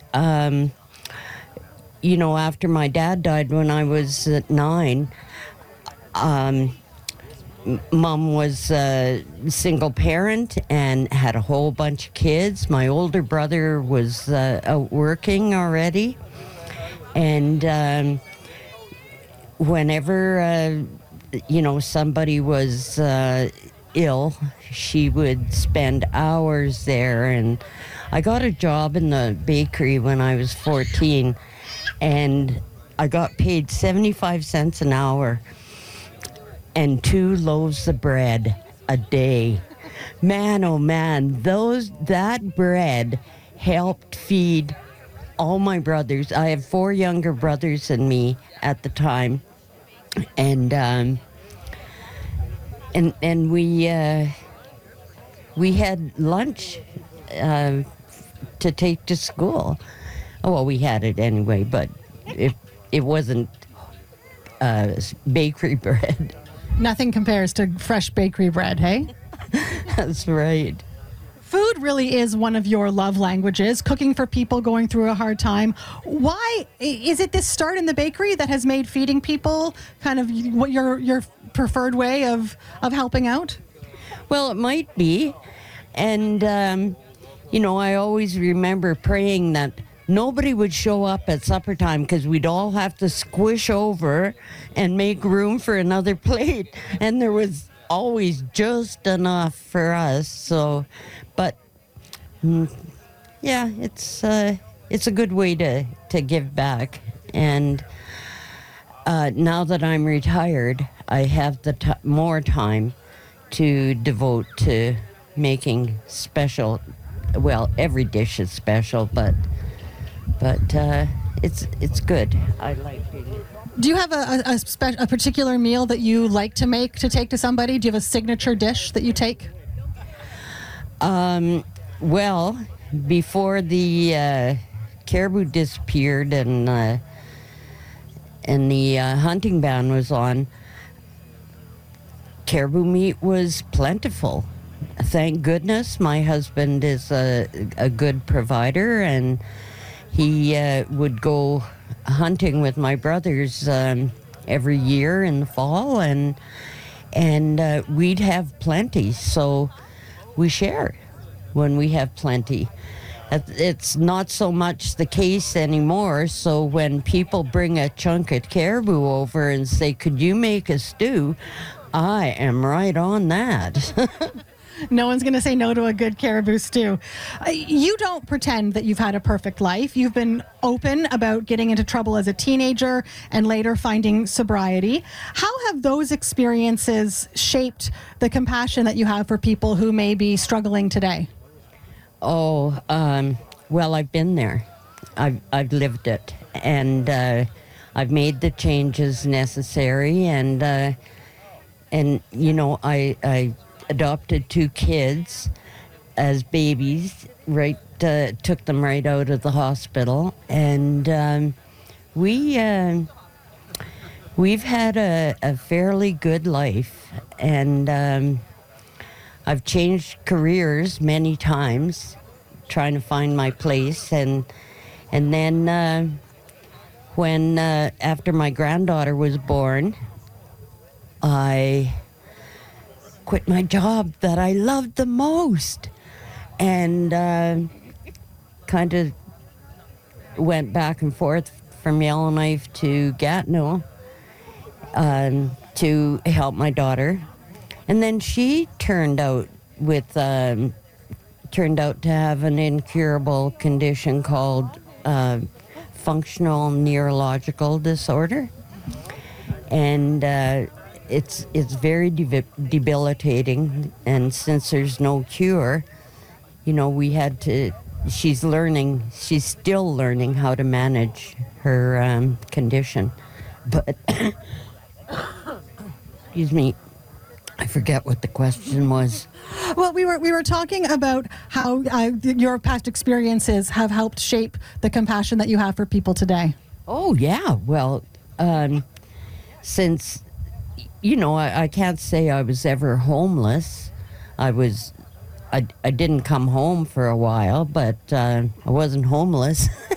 After my dad died when I was 9, Mom was a single parent and had a whole bunch of kids. My older brother was out working already. And whenever, somebody was ill, she would spend hours there. And I got a job in the bakery when I was 14, and I got paid 75 cents an hour and 2 loaves of bread a day. Man, oh man, that bread helped feed all my brothers. I have 4 younger brothers than me at the time, and we had lunch to take to school. Oh, well, we had it anyway, but it wasn't bakery bread. Nothing compares to fresh bakery bread, hey? That's right. Food really is one of your love languages, cooking for people going through a hard time. Why is it this start in the bakery that has made feeding people kind of what your preferred way of helping out? Well, it might be. And, I always remember praying that nobody would show up at supper time because we'd all have to squish over and make room for another plate. And there was always just enough for us. So, but yeah, it's a good way to give back. And now that I'm retired, I have more time to devote to making special. Well, every dish is special, but it's good. I like it. Do you have a particular meal that you like to make to take to somebody? Do you have a signature dish that you take? Well, before the caribou disappeared and the hunting ban was on, caribou meat was plentiful. Thank goodness my husband is a good provider, and he would go hunting with my brothers every year in the fall, and we'd have plenty, so we share when we have plenty. It's not so much the case anymore, so when people bring a chunk of caribou over and say, could you make a stew, I am right on that. No one's going to say no to a good caribou stew. You don't pretend that you've had a perfect life. You've been open about getting into trouble as a teenager and later finding sobriety. How have those experiences shaped the compassion that you have for people who may be struggling today? Oh, well, I've been there. I've lived it, and I've made the changes necessary, and I adopted 2 kids as babies, took them right out of the hospital, and we've had a fairly good life, and I've changed careers many times trying to find my place, and then when after my granddaughter was born, I quit my job that I loved the most, and kind of went back and forth from Yellowknife to Gatineau to help my daughter, and then she turned out to have an incurable condition called functional neurological disorder, and it's very debilitating, and since there's no cure, she's still learning how to manage her condition. But, excuse me, I forget what the question was. Well, we were talking about how your past experiences have helped shape the compassion that you have for people today. Oh, yeah. Well, since... I can't say I was ever homeless. I didn't come home for a while, but I wasn't homeless.